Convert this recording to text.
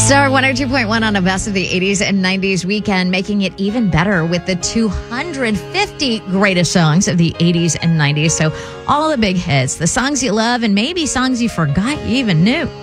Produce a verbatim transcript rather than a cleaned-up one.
Star one oh two point one on a best of the eighties and nineties weekend, making it even better with the two hundred fifty greatest songs of the eighties and nineties. So all the big hits, the songs you love, and maybe songs you forgot you even knew.